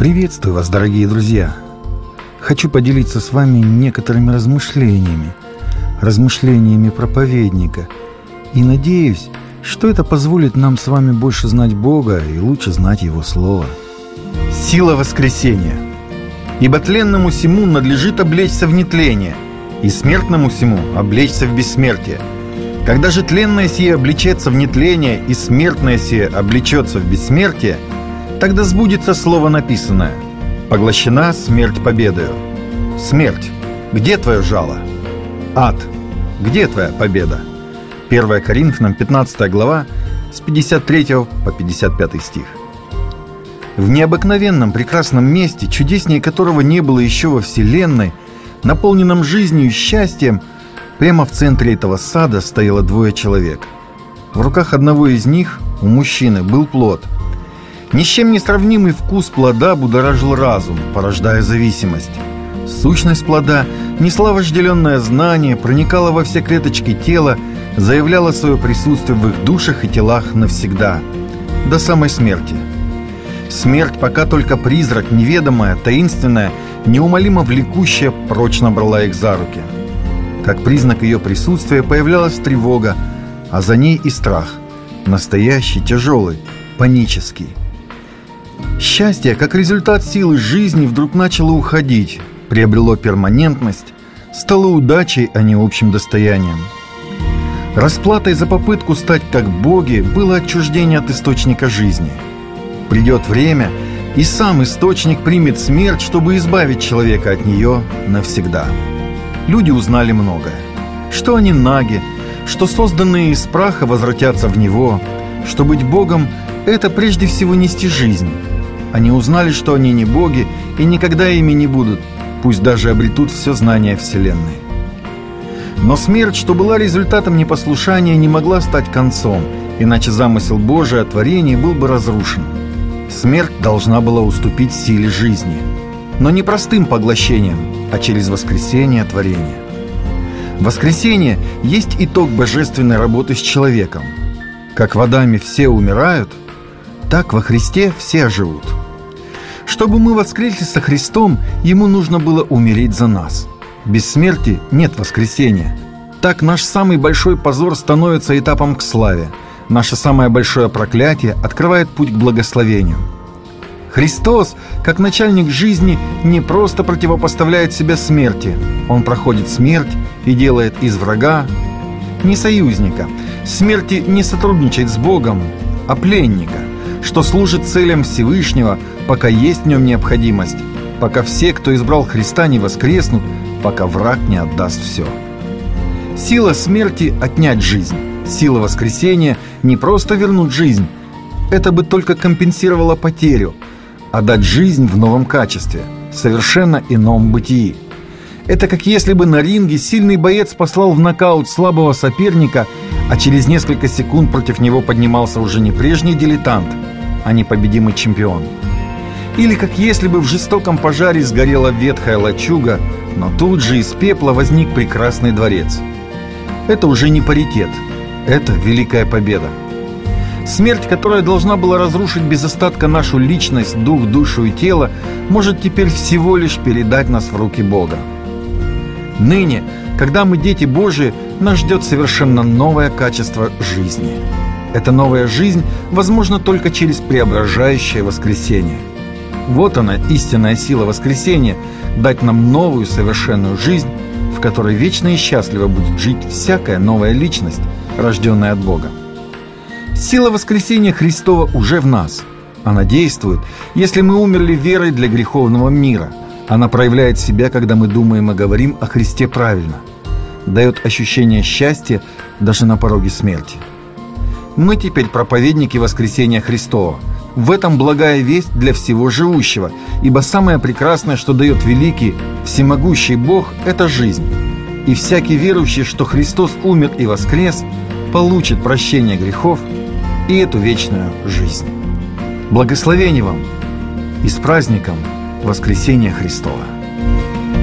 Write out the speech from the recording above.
Приветствую вас, дорогие друзья! Хочу поделиться с вами некоторыми размышлениями проповедника. И надеюсь, что это позволит нам с вами больше знать Бога и лучше знать Его Слово. Сила воскресения. «Ибо тленному сему надлежит облечься в нетление, и смертному сему облечься в бессмертие. Когда же тленное сие облечется в нетление, и смертное сие облечется в бессмертие, тогда сбудется слово написанное: поглощена смерть победою. Смерть, где твое жало? Ад, где твоя победа?» 1 Коринфянам 15 глава с 53 по 55 стих. В необыкновенном прекрасном месте, чудеснее которого не было еще во Вселенной, наполненном жизнью и счастьем, прямо в центре этого сада стояло двое человек. В руках одного из них, у мужчины, был плод. Ни с чем не сравнимый вкус плода будоражил разум, порождая зависимость. Сущность плода несла вожделенное знание, проникала во все клеточки тела, заявляла свое присутствие в их душах и телах навсегда, до самой смерти. Смерть, пока только призрак, неведомая, таинственная, неумолимо влекущая, прочно брала их за руки. Как признак ее присутствия появлялась тревога, а за ней и страх, настоящий, тяжелый, панический. Счастье, как результат силы жизни, вдруг начало уходить, приобрело перманентность, стало удачей, а не общим достоянием. Расплатой за попытку стать как боги было отчуждение от источника жизни. Придет время, и сам источник примет смерть, чтобы избавить человека от нее навсегда. Люди узнали многое. Что они наги, что созданные из праха возвратятся в него, что быть Богом – это прежде всего нести жизнь. Они узнали, что они не боги и никогда ими не будут, пусть даже обретут все знания Вселенной. Но смерть, что была результатом непослушания, не могла стать концом, иначе замысел Божий о творении был бы разрушен. Смерть должна была уступить силе жизни, но не простым поглощением, а через воскресение творения. Воскресение есть итог божественной работы с человеком. Как в Адаме все умирают, так во Христе все оживут. Чтобы мы воскресли со Христом, Ему нужно было умереть за нас. Без смерти нет воскресения. Так наш самый большой позор становится этапом к славе. Наше самое большое проклятие открывает путь к благословению. Христос, как начальник жизни, не просто противопоставляет себя смерти. Он проходит смерть и делает из врага не союзника, смерти не сотрудничает с Богом, а пленника, что служит целям Всевышнего, пока есть в нем необходимость, пока все, кто избрал Христа, не воскреснут, пока враг не отдаст все. Сила смерти – отнять жизнь. Сила воскресения – не просто вернуть жизнь. Это бы только компенсировало потерю, а дать жизнь в новом качестве, совершенно ином бытии. Это как если бы на ринге сильный боец послал в нокаут слабого соперника, а через несколько секунд против него поднимался уже не прежний дилетант, а непобедимый чемпион. Или как если бы в жестоком пожаре сгорела ветхая лачуга, но тут же из пепла возник прекрасный дворец. Это уже не паритет, это великая победа. Смерть, которая должна была разрушить без остатка нашу личность, дух, душу и тело, может теперь всего лишь передать нас в руки Бога. Ныне, когда мы дети Божии, нас ждет совершенно новое качество жизни. Эта новая жизнь возможна только через преображающее воскресение. Вот она, истинная сила воскресения – дать нам новую совершенную жизнь, в которой вечно и счастливо будет жить всякая новая личность, рожденная от Бога. Сила воскресения Христова уже в нас. Она действует, если мы умерли верой для греховного мира. Она проявляет себя, когда мы думаем и говорим о Христе правильно. Дает ощущение счастья даже на пороге смерти. Мы теперь проповедники воскресения Христова. В этом благая весть для всего живущего, ибо самое прекрасное, что дает великий, всемогущий Бог – это жизнь. И всякий верующий, что Христос умер и воскрес, получит прощение грехов и эту вечную жизнь. Благословение вам и с праздником Воскресения Христова!